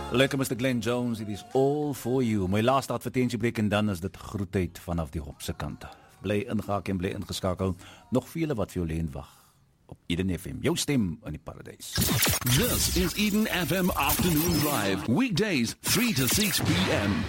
Lekker Mr. Glenn Jones, it is all for you. My laaste advertentiebreek en dan is dit groetheid vanaf die Hopse kant. Bly ingehaak en bly ingeskakel. Nog vele wat vir jou lê en wag op Eden FM. Jou stem in die paradys. This is Eden FM Afternoon Drive. Weekdays 3 to 6 p.m.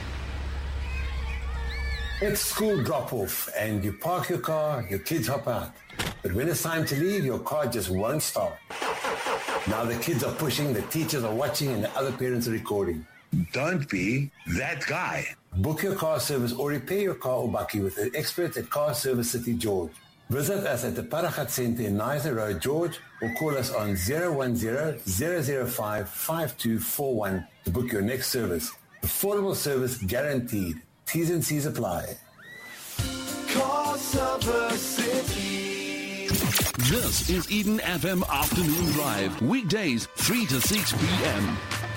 It's school drop-off and you park your car, your kids hop out. But when it's time to leave, your car just won't start. Now the kids are pushing, the teachers are watching, and the other parents are recording. Don't be that guy. Book your car service or repair your car or bakkie with the experts at Car Service City George. Visit us at the Paragat Centre in Niza Road, George, or call us on 010-005-5241 to book your next service. Affordable service guaranteed. T's and C's apply. Car Service City. This is Eden FM Afternoon Drive. Weekdays 3 to 6 p.m.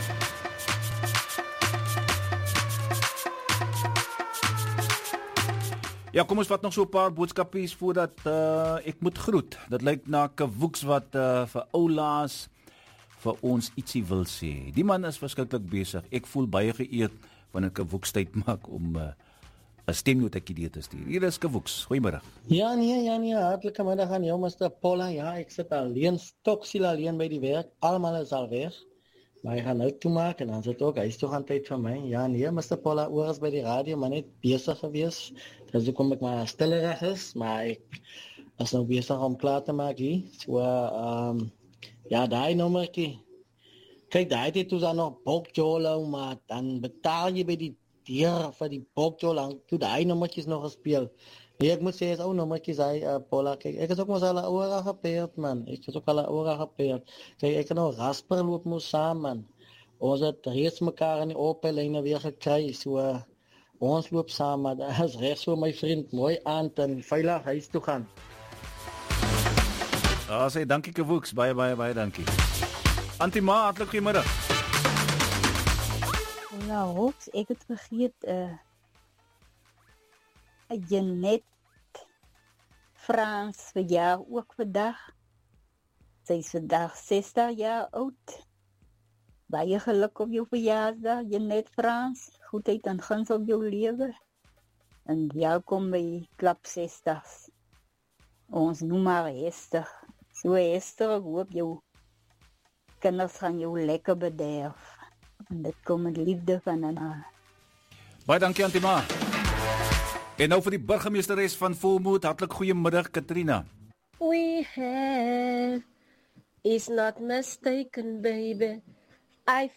Ja, kom ons vat nog so 'n paar boodskapies voordat ek moet groet. Dit lyk na Kavoeks wat vir oulaas vir ons ietsie wil sê. Die man is verskriklik besig. Ek voel baie geëerd wanneer Kavoeks tyd maak om 'n stemnotetjie te stuur. Hier is Kavoeks. Goeiemôre. Ja nee, hartlike middag aan jou Mr. Paula. Ja, ek sit alleen, stoksiel alleen by die werk. Almal is al weg. Maar ek gaan nou toemaak en dan sit ook huis toe gaan tyd vir my. Ja nee, Mr. Paula, oor is by die radio, maar net besig gewees. Dus kom ek maar stillerig is, maar ek is nou besig om klaar te maak hier. So, ja, daai nommertjie. Kijk, daai het toe dan nog bokjolo, maar dan betaal jy by die deur vir die bokjolo, toe daai nommertjies nog gespeel. Nee, ek moet sê, is ou nommertjies, hy, Paula, kijk, ek is ook mos al 'n ouer gepeerd, man. Ek is ook al 'n ouer gepeerd. Kijk, ek kan nou rasper loop moes saam, man. Ons het reeds mekaar in die opleiding weer gekry, so ons loop saam, maar dat is reg so, my vriend, mooi aand en veilig huis toe gaan. Sê dankie Kavoeks, baie dankie. Antima, hartlik goeiemôre. Nou, hops, ek het vergeet, Janet Frans verjaar ook vandag. Sy is vandag 60 jaar oud. Baie geluk op jou verjaarsdag, Janet Frans. Goedheid en guns op jou lewe. En welkom by Klap 60's. Ons noem maar Hester. So Hester, ek hoop jou kinders gaan jou lekker bederf. En dit kom met liefde van haar. Baie dankie Antima. En nou vir die burgemeesteres van Volmoed, hartlik goeiemiddag Katrina. We have is not mistaken, baby. I